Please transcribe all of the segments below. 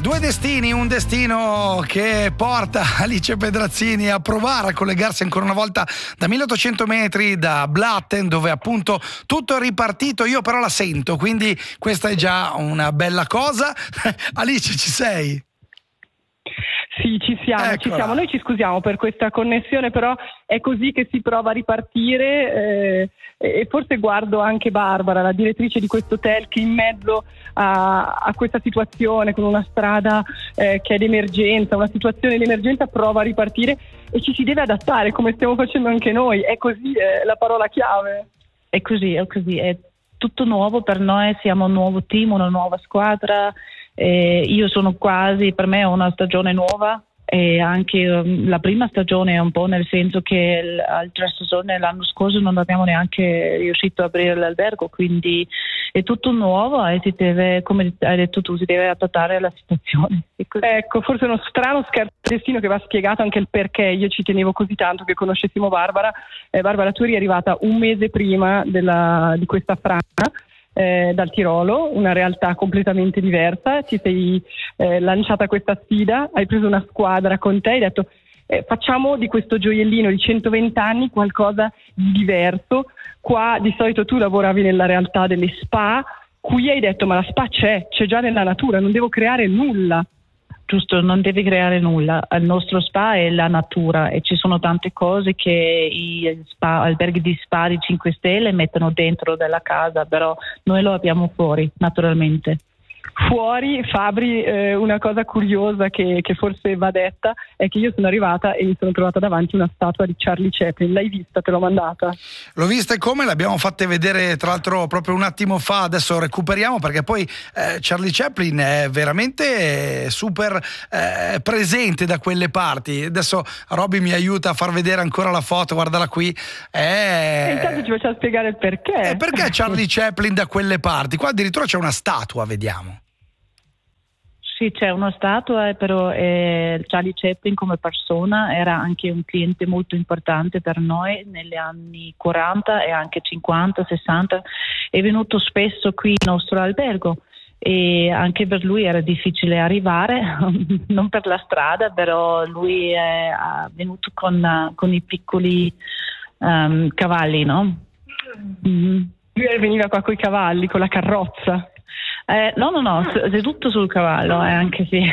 Due destini, un destino che porta Alice Pedrazzini a provare a collegarsi ancora una volta da 1800 metri da Blatten, dove appunto tutto è ripartito. Io però la sento, quindi questa è già una bella cosa. Alice, ci sei? Sì, ci siamo. Noi ci scusiamo per questa connessione, però è così che si prova a ripartire, e forse guardo anche Barbara, la direttrice di questo hotel, che in mezzo a questa situazione, con una strada che è d'emergenza, una situazione di emergenza, prova a ripartire e ci si deve adattare, come stiamo facendo anche noi. È così, è la parola chiave. È così, è tutto nuovo per noi, siamo un nuovo team, una nuova squadra. Io sono per me è una stagione nuova, e anche la prima stagione è un po', nel senso che l'altra stagione l'anno scorso non abbiamo neanche riuscito a aprire l'albergo, quindi è tutto nuovo e si deve, come hai detto tu, si deve adattare alla situazione. Ecco, forse uno strano scherzo di destino che va spiegato anche il perché io ci tenevo così tanto che conoscessimo Barbara. Barbara, tu eri arrivata un mese prima di questa frana dal Tirolo, una realtà completamente diversa. Ti sei lanciata questa sfida, hai preso una squadra con te, hai detto facciamo di questo gioiellino di 120 anni qualcosa di diverso. Qua di solito tu lavoravi nella realtà delle spa, qui hai detto ma la spa c'è già nella natura, non devo creare nulla. Giusto, non devi creare nulla. Il nostro spa è la natura e ci sono tante cose che i alberghi di spa di 5 stelle mettono dentro della casa, però noi lo abbiamo fuori, naturalmente. Fuori, Fabri, una cosa curiosa che forse va detta è che io sono arrivata e mi sono trovata davanti una statua di Charlie Chaplin. L'hai vista? Te l'ho mandata? L'ho vista, e come? L'abbiamo fatte vedere tra l'altro proprio un attimo fa. Adesso recuperiamo, perché poi Charlie Chaplin è veramente super presente da quelle parti. Adesso Robby mi aiuta a far vedere ancora la foto, guardala qui. E intanto ci facciamo spiegare il perché. Perché Charlie Chaplin da quelle parti? Qua addirittura c'è una statua, vediamo. Sì, c'è una statua, però Charlie Chaplin come persona era anche un cliente molto importante per noi negli anni 40 e anche 50, 60. È venuto spesso qui in nostro albergo e anche per lui era difficile arrivare, non per la strada, però lui è venuto con i piccoli cavalli, no? Mm-hmm. Lui veniva qua con i cavalli, con la carrozza. No, seduto sul cavallo, anche sì.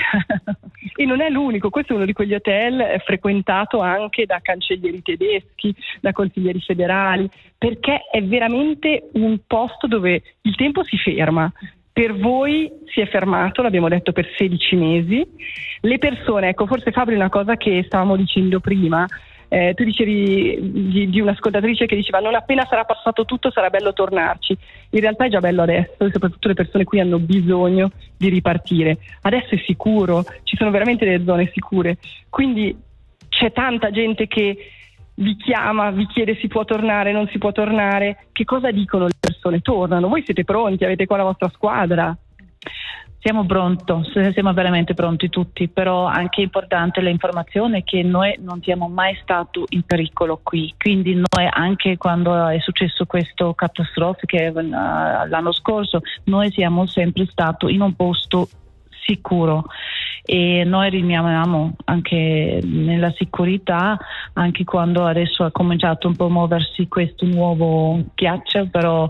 E non è l'unico, questo è uno di quegli hotel frequentato anche da cancellieri tedeschi, da consiglieri federali, perché è veramente un posto dove il tempo si ferma. Per voi si è fermato, l'abbiamo detto, per 16 mesi. Le persone, ecco, forse Fabri, una cosa che stavamo dicendo prima, tu dicevi di un'ascoltatrice che diceva non appena sarà passato tutto sarà bello tornarci. In realtà è già bello adesso, e soprattutto le persone qui hanno bisogno di ripartire. Adesso è sicuro, ci sono veramente delle zone sicure, quindi c'è tanta gente che vi chiama, vi chiede si può tornare, non si può tornare. Che cosa dicono le persone? Tornano? Voi siete pronti? Avete qua la vostra squadra? Siamo veramente pronti tutti, però anche importante l'informazione che noi non siamo mai stati in pericolo qui, quindi noi anche quando è successo questo catastrofe l'anno scorso, noi siamo sempre stati in un posto sicuro e noi rimaniamo anche nella sicurezza anche quando adesso ha cominciato un po' a muoversi questo nuovo ghiaccio, però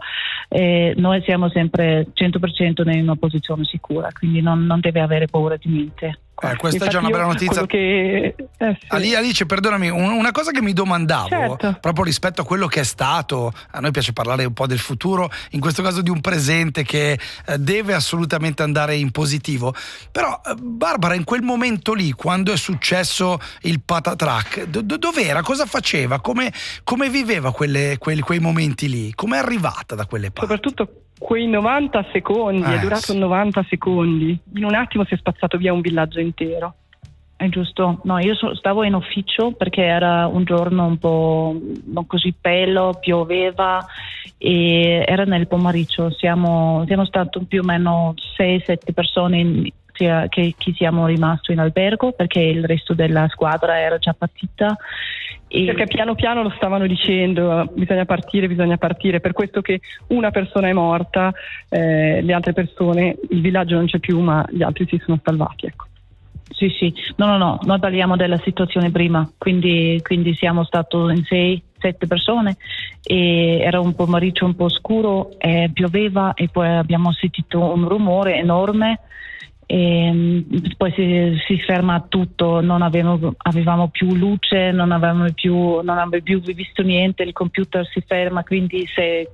noi siamo sempre 100% in una posizione sicura, quindi non deve avere paura di niente. Questa è già una bella notizia. Sì. Alice, perdonami, una cosa che mi domandavo, certo, proprio rispetto a quello che è stato, a noi piace parlare un po' del futuro, in questo caso di un presente che deve assolutamente andare in positivo, però Barbara in quel momento lì, quando è successo il patatrack, dov'era? Cosa faceva? Come viveva quei momenti lì? Come è arrivata da quelle parti? Soprattutto quei 90 secondi, è durato 90 secondi. In un attimo si è spazzato via un villaggio intero. È giusto. No, io stavo in ufficio perché era un giorno un po' non così bello, pioveva e era nel pomeriggio. Siamo stati più o meno 6-7 persone chi siamo rimasti in albergo, perché il resto della squadra era già partita. Perché piano piano lo stavano dicendo, bisogna partire, per questo che una persona è morta, le altre persone, il villaggio non c'è più, ma gli altri si sono salvati, ecco. Sì, no, noi parliamo della situazione prima, quindi siamo stati in 6-7 persone e era un pomeriggio un po' scuro, pioveva e poi abbiamo sentito un rumore enorme e poi si ferma tutto, non avevamo più luce, non avevamo più visto niente, il computer si ferma, quindi sei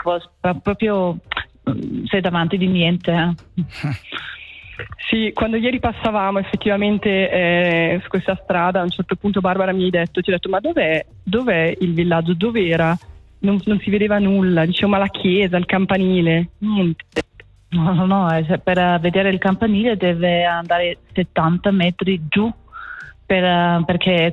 davanti di niente. Sì, quando ieri passavamo effettivamente su questa strada, a un certo punto Barbara ci ha detto ma dov'è il villaggio, dov'era? Non si vedeva nulla, dicevo ma la chiesa, il campanile, niente. No, per vedere il campanile deve andare 70 metri giù perché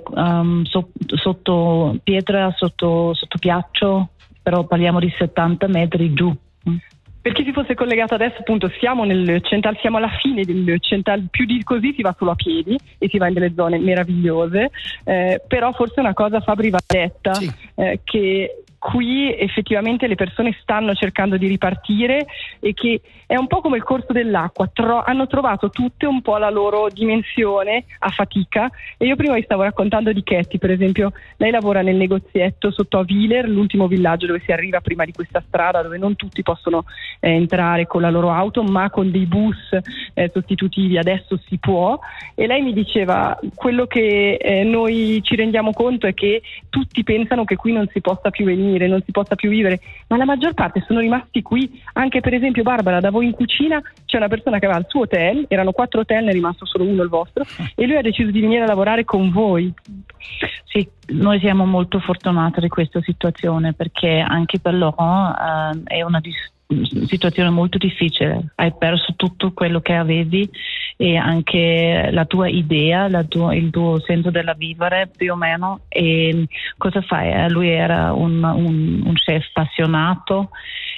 sotto pietra, sotto ghiaccio, però parliamo di 70 metri giù. Per chi si fosse collegato adesso, appunto, siamo nel Cental, siamo alla fine del Cental, più di così si va solo a piedi e si va in delle zone meravigliose, però forse una cosa Fabri va detta, sì. Che qui effettivamente le persone stanno cercando di ripartire e che è un po' come il corso dell'acqua, hanno trovato tutte un po' la loro dimensione a fatica. E io prima vi stavo raccontando di Katie, per esempio, lei lavora nel negozietto sotto a Wieler, l'ultimo villaggio dove si arriva prima di questa strada, dove non tutti possono entrare con la loro auto, ma con dei bus sostitutivi adesso si può. E lei mi diceva, quello che noi ci rendiamo conto è che tutti pensano che qui non si possa più venire, non si possa più vivere, ma la maggior parte sono rimasti qui. Anche per esempio Barbara, da voi in cucina c'è una persona che aveva il suo hotel, erano 4 hotel, ne è rimasto solo uno, il vostro, e lui ha deciso di venire a lavorare con voi. Sì, noi siamo molto fortunati di questa situazione, perché anche per loro è una situazione molto difficile. Hai perso tutto quello che avevi e anche la tua idea, il tuo senso della vivere più o meno. E cosa fai? Lui era un chef appassionato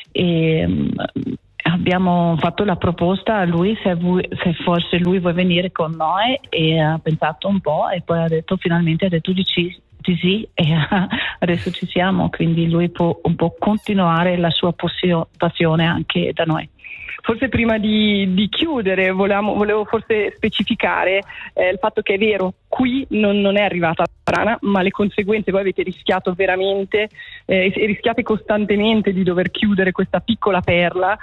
e abbiamo fatto la proposta a lui se forse lui vuole venire con noi, e ha pensato un po' e poi finalmente ha detto di sì, e adesso ci siamo, quindi lui può un po' continuare la sua passione anche da noi. Forse prima di chiudere volevo forse specificare il fatto che è vero, qui non è arrivata la rana, ma le conseguenze, voi avete rischiato veramente e rischiate costantemente di dover chiudere questa piccola perla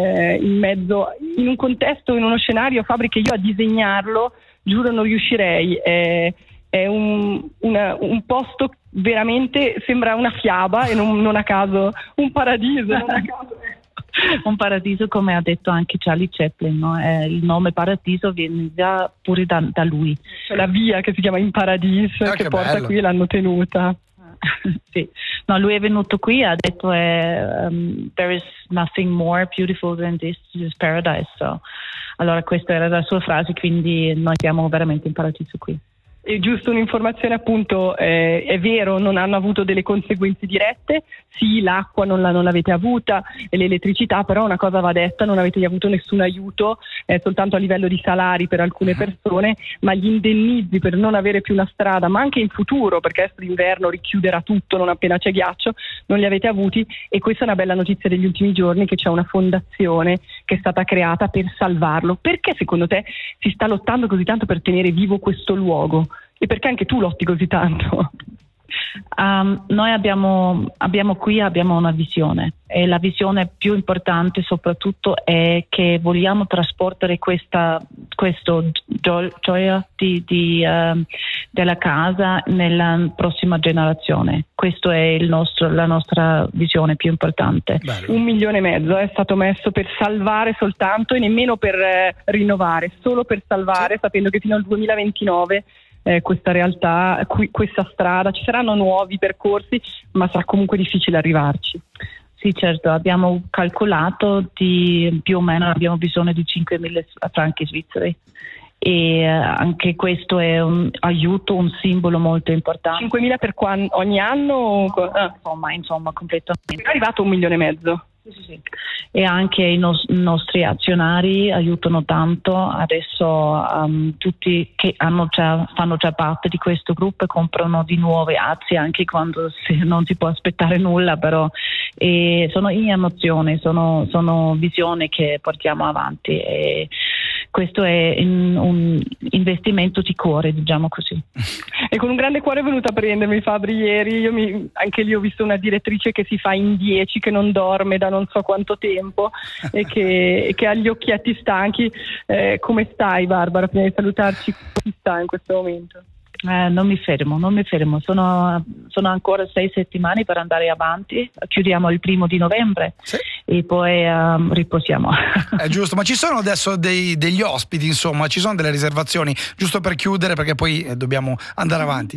in un contesto, in uno scenario, Fabri, che io a disegnarlo giuro non riuscirei. È un posto veramente, sembra una fiaba e non a caso un paradiso, non a caso. Un paradiso, come ha detto anche Charlie Chaplin, no? Il nome paradiso viene già pure da lui. C'è la via che si chiama In Paradiso, che porta bello. Qui e l'hanno tenuta. Sì. No, lui è venuto qui e ha detto there is nothing more beautiful than this is paradise. So, allora questa era la sua frase, quindi noi siamo veramente in paradiso qui. E giusto un'informazione, appunto, è vero, non hanno avuto delle conseguenze dirette, sì, l'acqua non l'avete avuta e l'elettricità, però una cosa va detta, non avete avuto nessun aiuto, soltanto a livello di salari per alcune persone, ma gli indennizi per non avere più una strada, ma anche in futuro, perché adesso l'inverno richiuderà tutto non appena c'è ghiaccio, non li avete avuti. E questa è una bella notizia degli ultimi giorni, che c'è una fondazione che è stata creata per salvarlo. Perché secondo te si sta lottando così tanto per tenere vivo questo luogo? E perché anche tu lotti così tanto? Noi abbiamo una visione, e la visione più importante soprattutto è che vogliamo trasportare questo gioia della casa nella prossima generazione. Questa è la nostra visione più importante. Bello. 1,5 milioni è stato messo per salvare soltanto, e nemmeno per rinnovare, solo per salvare, sapendo che fino al 2029 questa realtà, questa strada, ci saranno nuovi percorsi, ma sarà comunque difficile arrivarci. Sì, certo, abbiamo calcolato più o meno abbiamo bisogno di 5.000 franchi svizzeri, e anche questo è un aiuto, un simbolo molto importante. 5.000 per ogni anno? Insomma, completamente. È arrivato 1,5 milioni. Sì. E anche i nostri azionari aiutano tanto. Adesso tutti che fanno già parte di questo gruppo comprano di nuove azioni anche quando non si può aspettare nulla, però sono in emozione, sono visioni che portiamo avanti, e questo è un investimento di cuore, diciamo così. E con un grande cuore è venuta a prendermi, Fabri, ieri. Anche lì ho visto una direttrice che si fa in 10, che non dorme da non so quanto tempo e che ha gli occhietti stanchi. Come stai, Barbara? Prima di salutarci, come ti sta in questo momento? Non mi fermo. Sono ancora 6 settimane per andare avanti. Chiudiamo il 1° novembre, sì, e poi riposiamo. È giusto, ma ci sono adesso degli ospiti, insomma, ci sono delle riservazioni, giusto per chiudere, perché poi dobbiamo andare avanti.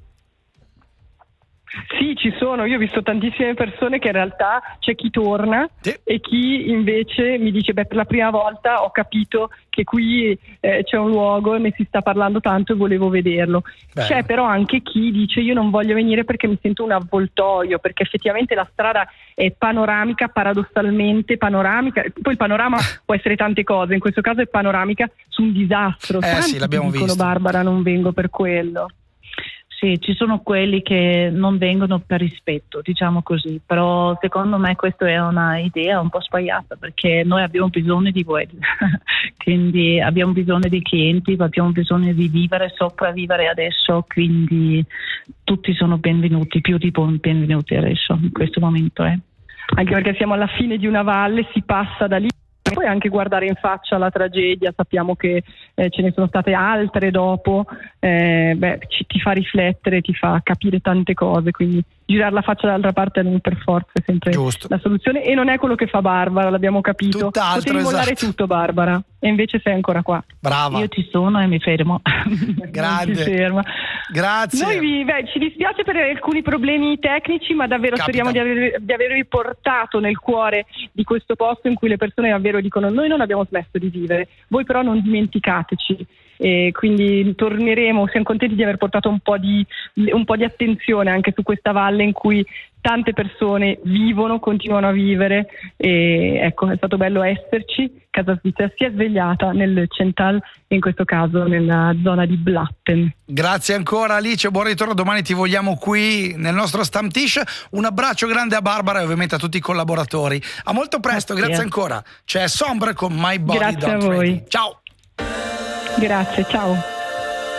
Sì, ci sono. Io ho visto tantissime persone che in realtà c'è chi torna, sì, e chi invece mi dice per la prima volta ho capito che qui c'è un luogo, ne si sta parlando tanto e volevo vederlo. Beh. C'è però anche chi dice io non voglio venire perché mi sento un avvoltoio, perché effettivamente la strada è panoramica, paradossalmente panoramica. Poi il panorama può essere tante cose, in questo caso è panoramica su un disastro. Tanti sì, l'abbiamo dicono, visto. Barbara, non vengo per quello. Sì, ci sono quelli che non vengono per rispetto, diciamo così, però secondo me questa è una idea un po' sbagliata, perché noi abbiamo bisogno di voi, quindi abbiamo bisogno di clienti, abbiamo bisogno di sopravvivere adesso, quindi tutti sono benvenuti, più di benvenuti adesso, in questo momento. Anche perché siamo alla fine di una valle, si passa da lì. E poi anche guardare in faccia la tragedia, sappiamo che ce ne sono state altre dopo, ti fa riflettere, ti fa capire tante cose, quindi girare la faccia dall'altra parte non per forza è sempre giusto. La soluzione, e non è quello che fa Barbara, l'abbiamo capito. Tutt'altro, potevi mollare tutto, Barbara, e invece sei ancora qua. Brava. Io ci sono e mi fermo. Grande. Non si ferma. Grazie. Noi ci dispiace per alcuni problemi tecnici, ma davvero speriamo di avervi portato nel cuore di questo posto in cui le persone davvero dicono noi non abbiamo smesso di vivere, voi però non dimenticateci. E quindi torneremo, siamo contenti di aver portato un po' di attenzione anche su questa valle in cui tante persone vivono, continuano a vivere, e ecco, è stato bello esserci. Casa Svizzera si è svegliata nel Cental e in questo caso nella zona di Blatten. Grazie ancora Alice, buon ritorno, domani ti vogliamo qui nel nostro Stammtisch. Un abbraccio grande a Barbara e ovviamente a tutti i collaboratori. A molto presto, grazie ancora. C'è Sombre con My Body Grazie Don't a voi. Ready. Ciao. Grazie, ciao.